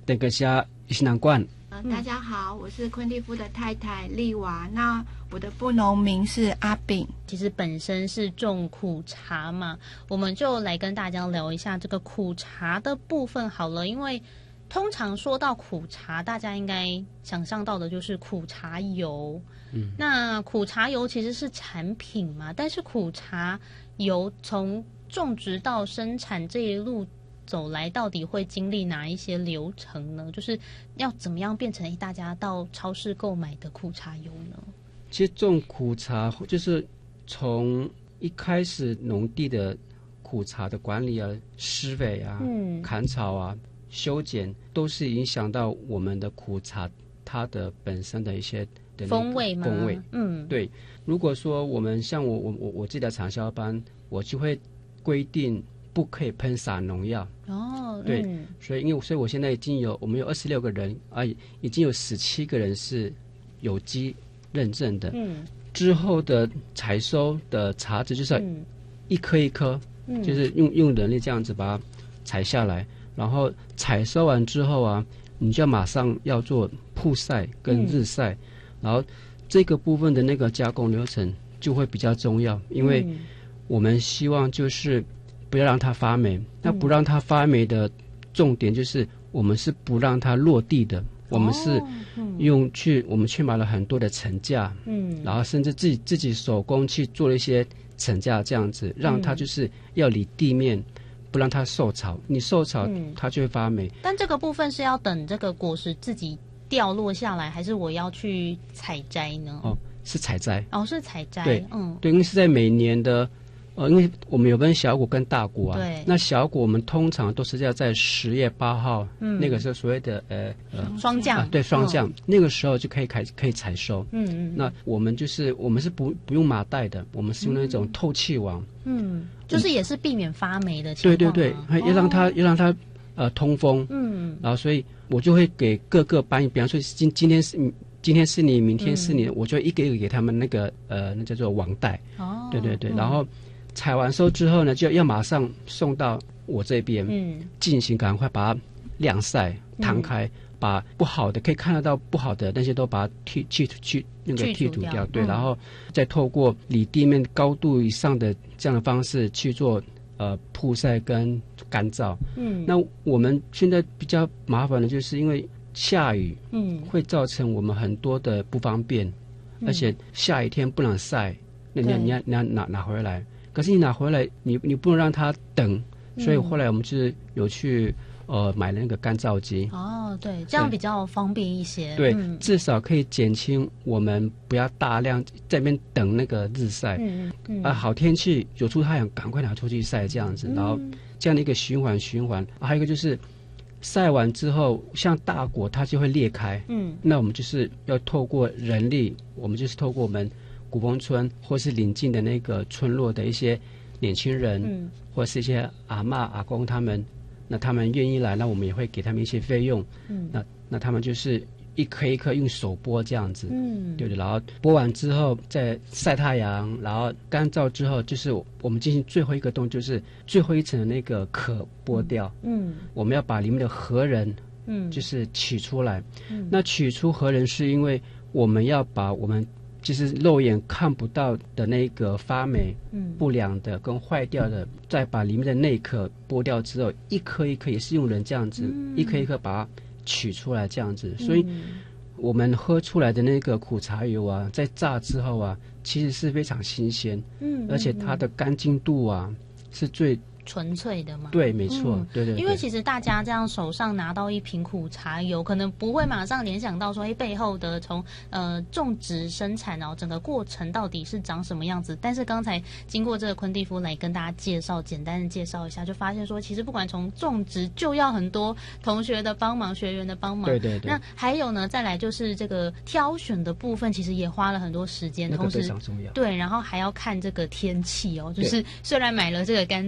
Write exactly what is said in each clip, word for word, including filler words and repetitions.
等个下一些难关。 呃，大家好，我是昆蒂夫的太太丽娃。那我的部农名是阿炳。 其实本身是种苦茶嘛，我们就来跟大家聊一下这个苦茶的部分好了。因为通常说到苦茶，大家应该想象到的就是苦茶油。嗯，那苦茶油其实是产品嘛，但是苦茶油从种植到生产这一路走来，到底会经历哪一些流程呢？就是要怎么样变成大家到超市购买的苦茶油呢？ 其实种苦茶就是从一开始农地的苦茶的管理啊、施肥啊、嗯、砍草啊、修剪，都是影响到我们的苦茶它的本身的一些的风味吗？ 风味， 嗯， 对。如果说我们像我我我我自己的产销班，我就会规定不可以喷洒农药。 哦， 对， 嗯、 所以因为所以我现在已经有我们有二十六个人啊，已经有十七个人是有机认证的。嗯，之后的采收的茶籽就是要一颗一颗，嗯、就是用用人力这样子把它采下来，然后采收完之后啊，你就要马上要做曝晒跟日晒，嗯、然后这个部分的那个加工流程就会比较重要，因为我们希望就是不要让它发霉。那不让它发霉的重点就是我们是不让它落地的，我们是用去我们去买了很多的层架，嗯，然后甚至自己自己手工去做了一些层架，这样子让它就是要离地面，不让它受潮，你受潮它就会发霉。 但这个部分是要等这个果实自己掉落下来，还是我要去采摘呢？ 哦，是采摘。 哦，是采摘。 对， 嗯， 对，因为是在每年的。呃，因为我们有分小果跟大果啊， 对， 那小果我们通常都是要在十月八号，嗯，那个时候所谓的呃呃霜降、 啊，对，霜降，嗯、那个时候就可以开可以采收，嗯嗯，那我们就是我们是不不用麻袋的，我们是用那种透气网， 嗯，就是也是避免发霉的情况、啊， 对对对，要让它、哦、要让它呃通风，嗯，然后所以我就会给各个班，比方说今今天是今天是你，明天是你，嗯、我就一个一个给他们那个呃那叫做网袋，哦，对对对，然后。采完收之后呢，就要马上送到我这边，嗯，进行赶快把它晾晒、摊开，嗯、把不好的可以看得到不好的那些都把它剔去去那个剔除掉，对，嗯、然后再透过离地面高度以上的这样的方式去做呃曝晒跟干燥。嗯，那我们现在比较麻烦的就是因为下雨，嗯，会造成我们很多的不方便，嗯、而且下雨天不能晒，那你你要你要拿拿回来。可是你拿回来，你你不能让它等，所以后来我们就是有去呃买了那个干燥机。 哦，对，这样比较方便一些。 对，嗯、至少可以减轻我们不要大量在那边等那个日晒。嗯嗯。啊，好天气有出太阳，赶快拿出去晒这样子，嗯、然后这样的一个循环循环。啊、还有一个就是晒完之后，像大果它就会裂开。嗯。那我们就是要透过人力，我们就是透过我们。古峰村或是邻近的那个村落的一些年轻人，嗯、或是一些阿嬷阿公他们，那他们愿意来，那我们也会给他们一些费用。嗯、那那他们就是一颗一颗用手剥这样子，嗯，对的。然后剥完之后再晒太阳，然后干燥之后，就是我们进行最后一个动作，就是最后一层的那个壳剥掉。嗯，我们要把里面的核仁，嗯，就是取出来。嗯，那取出核仁是因为我们要把我们就是肉眼看不到的那个发霉、嗯、不良的跟坏掉的，再把里面的内壳剥掉之后，一颗一颗也是用人这样子，嗯、一颗一颗把它取出来这样子。嗯、所以我们喝出来的那个苦茶油啊，在榨之后啊，其实是非常新鲜，嗯，而且它的干净度啊是最纯粹的嘛。 对，没错，嗯、对, 对对。 因为其实大家这样手上拿到一瓶苦茶油，可能不会马上联想到说，哎，背后的从呃种植、生产，然后整个过程到底是长什么样子。但是刚才经过这个昆蒂夫来跟大家介绍，简单的介绍一下，就发现说，其实不管从种植，就要很多同学的帮忙、学员的帮忙。 对对对。 那还有呢，再来就是这个挑选的部分，其实也花了很多时间， 那个同时非常重要。 对，然后还要看这个天气哦，就是虽然买了这个干燥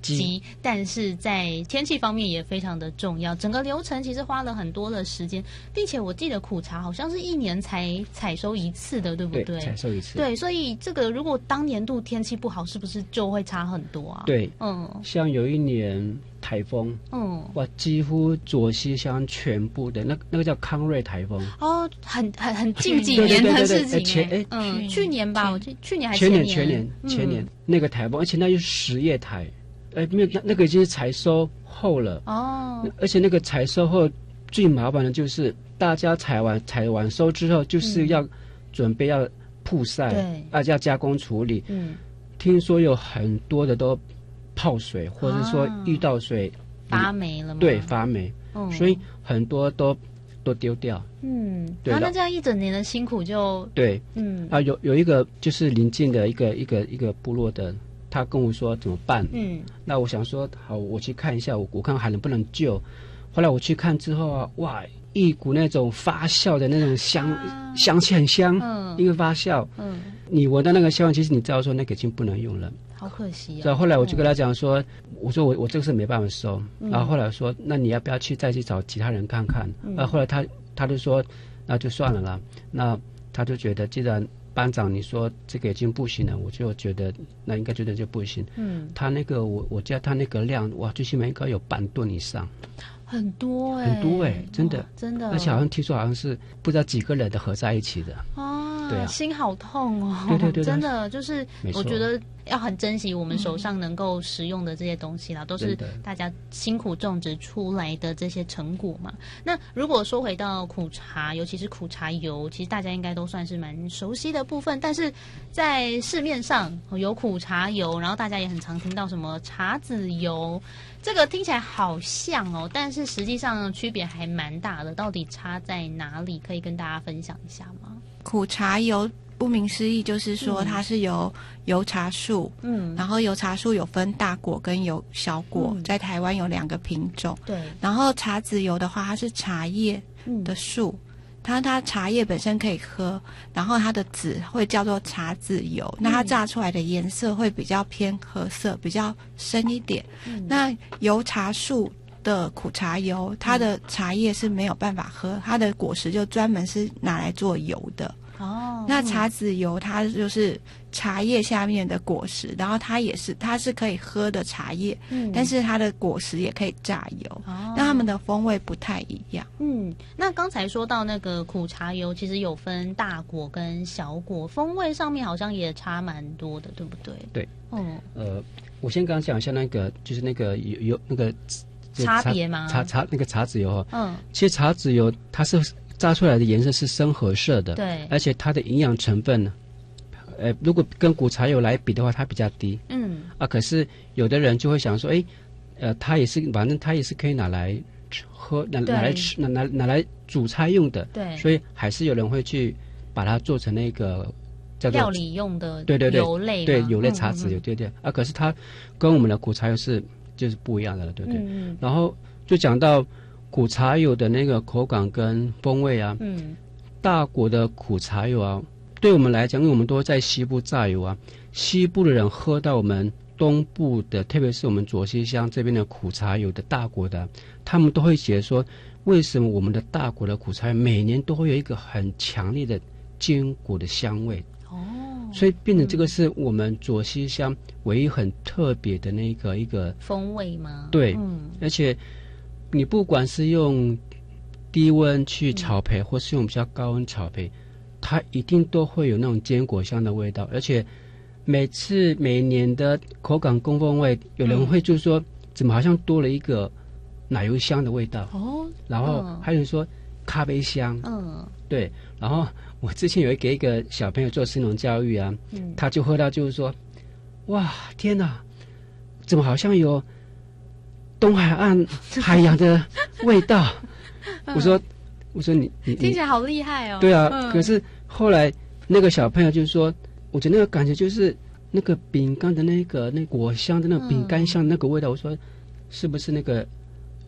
急，但是在天气方面也非常的重要。整个流程其实花了很多的时间，并且我记得苦茶好像是一年才采收一次的，对不对？ 对，采收一次。 对，所以这个如果当年度天气不好，是不是就会差很多啊？ 对， 嗯， 像有一年台风，嗯，哇，几乎左西乡全部的那那个叫康瑞台风， 哦，很很很近几年的事情， 前哎， 嗯，去年吧，我记去年还是前年， 前年前年那个台风，而且那就是十叶台。哎，没有，那那个已经是采收后了哦。而且那个采收后最麻烦的就是大家采完采完收之后，就是要准备要曝晒，对，啊，要加工处理。嗯，听说有很多的都泡水，或者说遇到水、 啊、发霉了吗？ 对，发霉。嗯，所以很多都都丢掉。 嗯，对。那这样一整年的辛苦就对，嗯啊，有有一个就是邻近的一个一个一个部落的。他跟我说怎么办？嗯，那我想说好，我去看一下，我我看还能不能救。后来我去看之后啊，哇，一股那种发酵的那种香、啊、香气很香，嗯，因为发酵，嗯，你闻到那个香味，其实你知道说那个已经不能用了， 好可惜啊。 然后后来我就跟他讲说，嗯、我说我我这个是没办法收，嗯、然后后来说那你要不要去再去找其他人看看？嗯、然后后来他他就说那就算了啦，那他就觉得既然班长你说这个已经不行了，我就觉得那应该觉得就不行。嗯，他那个我我家他那个量哇，最起码应该有半吨以上， 很多哎、欸， 很多哎、欸，真的真的， 而且好像听说好像是不知道几个人的合在一起的啊， 对啊， 心好痛哦， 对对对， 真的就是我觉得要很珍惜我们手上能够使用的这些东西啦，嗯、都是大家辛苦种植出来的这些成果嘛。那如果说回到苦茶，尤其是苦茶油，其实大家应该都算是蛮熟悉的部分，但是在市面上有苦茶油，然后大家也很常听到什么茶籽油，这个听起来好像哦，但是实际上区别还蛮大的，到底差在哪里？可以跟大家分享一下吗？ 苦茶油顾名思义就是说它是由油茶树，嗯，然后油茶树有分大果跟有小果，嗯、在台湾有两个品种， 对。 然后茶籽油的话，它是茶叶的树，嗯、它它茶叶本身可以喝，然后它的籽会叫做茶籽油，嗯、那它榨出来的颜色会比较偏褐色，比较深一点。嗯、那油茶树的苦茶油，它的茶叶是没有办法喝，它的果实就专门是拿来做油的。哦，那茶籽油它就是茶叶下面的果实，然后它也是它是可以喝的茶叶，嗯，但是它的果实也可以榨油，哦，那它们的风味不太一样。 嗯，那刚才说到那个苦茶油，其实有分大果跟小果，风味上面好像也差蛮多的，对不对？ 对，嗯，呃，我先刚刚讲一下那个，就是那个有有那个差别吗？ 茶茶那个茶籽油，嗯，其实茶籽油它是榨出来的颜色是深褐色的， 对， 而且它的营养成分呢，呃，如果跟苦茶油来比的话，它比较低，嗯，啊，可是有的人就会想说，哎，呃，它也是，反正它也是可以拿来喝，拿拿来吃，拿拿拿来煮菜用的， 对， 所以还是有人会去把它做成那个叫做料理用的， 对对对， 油类， 对油类茶籽油，嗯嗯对对，啊，可是它跟我们的苦茶油是就是不一样的了，对不对？嗯嗯然后就讲到苦茶油的那个口感跟风味啊，嗯，大果的苦茶油啊，对我们来讲，因为我们都在西部榨油啊，西部的人喝到我们东部的，特别是我们左西乡这边的苦茶油的大果的，他们都会觉得说，为什么我们的大果的苦茶油每年都会有一个很强烈的坚果的香味？哦，所以变成这个是我们左西乡唯一很特别的那个一个风味吗？ 对，嗯，而且你不管是用低温去炒焙，嗯、或是用比较高温炒焙，它一定都会有那种坚果香的味道。而且每次每年的口感跟风味，有人会就是说，嗯、怎么好像多了一个奶油香的味道哦。然后还有人说咖啡香，嗯，对。然后我之前有给一个小朋友做生农教育啊，嗯、他就喝到就是说，哇，天哪，怎么好像有东海岸海洋的味道？我说，我说你你听起来好厉害哦。 对啊，嗯、可是后来那个小朋友就是说，我觉得那个感觉就是那个饼干的那个那果香的那个饼干香的那个味道。嗯、我说，是不是那个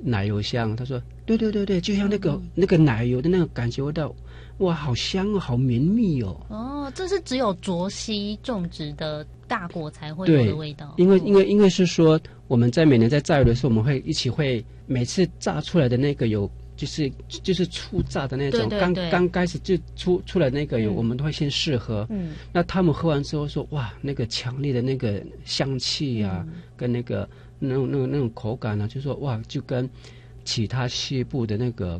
奶油香。他说对对对对，就像那个、嗯、那个奶油的那个感觉味道，哇，好香哦，好绵密哦。 哦，这是只有卓溪种植的大果才会有的味道。 因为因为因为是说我们在每年在榨油的时候，我们会一起会每次榨出来的那个油。就是就是初榨的那种，刚刚开始就出出来那个油、嗯，我们都会先试喝。嗯，那他们喝完之后说，哇，那个强烈的那个香气啊，嗯、跟那个那种那种那种口感啊，就说哇，就跟其他西部的那个